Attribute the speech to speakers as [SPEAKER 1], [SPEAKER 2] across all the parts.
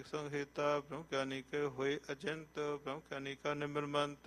[SPEAKER 1] संहिता ब्रह्म ज्ञानी के हुए अचिंत ब्रह्म ज्ञानी का निर्मलमंत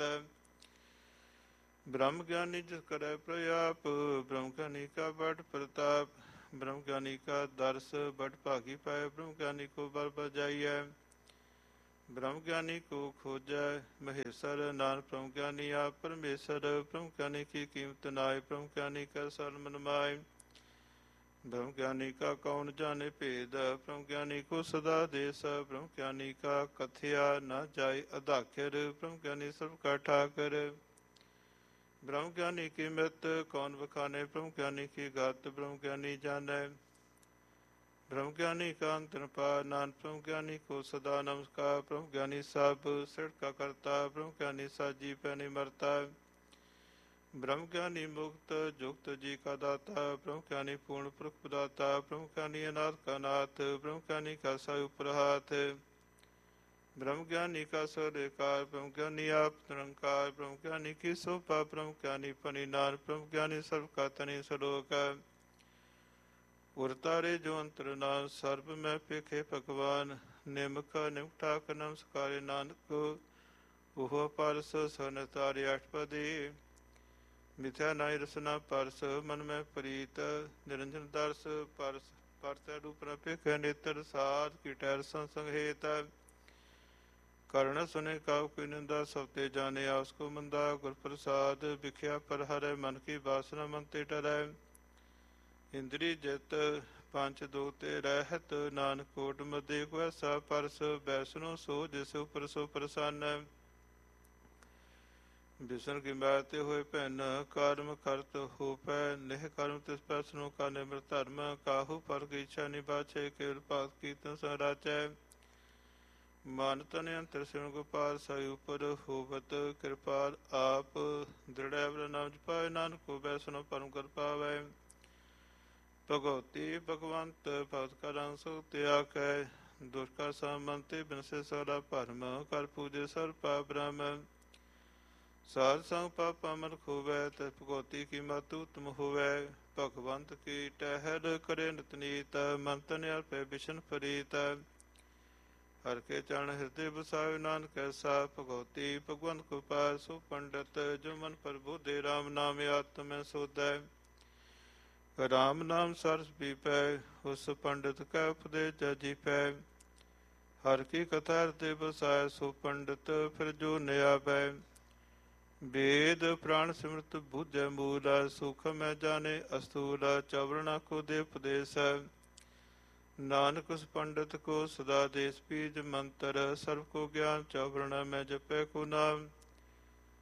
[SPEAKER 1] ब्रह्म ज्ञानी जिस करे प्रयाप ब्रह्म ज्ञानी का बड़ प्रताप ब्रह्म ज्ञानी का दर्श बड़ भागी पाए ब्रह्म ज्ञानी को बल बजाइए ब्रह्म ज्ञानी को खोजै महेश्वर नानक ब्रह्म ज्ञानी आप परमेश्वर ब्रह्म ज्ञानी की कीमत नाय ब्रह्म ज्ञानी का सल मनमाय ब्रह्म ज्ञानी का कौन जाने भेद ब्रह्म ज्ञानी को सदा देश ब्रह्म ज्ञानी का कथया न जाय अधाख्यर ब्रह्म ज्ञानी सब का ठाकर ब्रह्म ज्ञानी की मृत कौन बखाने ब्रह्म ज्ञानी की गात ब्रह्म ज्ञानी जाने ब्रह्म ज्ञानी का अंतरपा नानक ब्रह्म ज्ञानी को सदा नमस्कार ब्रह्म ज्ञानी सब सिर का करता ब्रह्म ज्ञानी साजी पैनी मरता ब्रह्म ज्ञानी मुक्त जुक्त जी का दाता ब्रह्म ज्ञानी पूर्ण पुरुष प्रदाता ब्रह्म ज्ञानी अनाथ का नाथ ब्रह्म ज्ञानी का सायु प्रहात ब्रह्म ज्ञानी का स्वर्कार ब्रह्म ज्ञानी आप निरंकार ब्रह्म ज्ञानी की शोभा ब्रह्म ज्ञानी फणिनार ब्रह्म ज्ञानी सर्व का तनि सलोक उरतारे जो अंतर नाम सर्व में पेखे भगवान निमक निमक ठाक नमस्कार नानक ओह पारस सनतारे अठपदी मिथ्या नाई रसना परस मन में प्रीत निरंजन दर्श परस परत रूप पेख नेत्र साध की ठहर संसंग कर्ण सुने काव की निंदा सबते जाने उसको मंदा गुर प्रसाद भिख्या पर हरे मन की वासना मन ते डरै इंद्री जित पंच दोते रहत नानक कोट मदे को ऐसा परस बैसनो सो जिस उपर सो प्रसन्न विष्णु की बाते हुए पैन कर्म करत हो पै निह कर्म तिस पैसनों का निमृत धर्म काहू पर की इच्छा निबाचे केवल पात कीर्तन संराचै मान तन अंतर सिण गोपाल साई ऊपर होवत कृपाल आप दृढ़ नाम जपाए नानक को बैसनो परम कर पावै भगवती भगवंत भगत का रंग सुख त्याग है दुष्ट का सामंते बिनसे सारा भरम कर पूजे सर पा ब्रह्म साध संग पाप अमर खोवै तस भगवती की मत उत्तम होवै भगवंत की टहर करे नितनीत मन तन अर्पै बिशन फरीत हर के चरण हृदय बसावे नानक ऐसा भगवती भगवंत को पार सो पंडित जो मन पर बुद्धे राम नाम आत्म सोधै राम नाम सरस पीपै उस पंडित का उपदेश जजी पै हर की कथा हृदय बसाए सो पंडित फिर जो नयावै वेद प्राण सिमृत बुझ मूल सुख में जाने अस्तूल चवरणा को दे उपदेश नानक उस पंडित को सदा देश बीज मंत्र सर्व को ज्ञान चवरण में जपे को नाम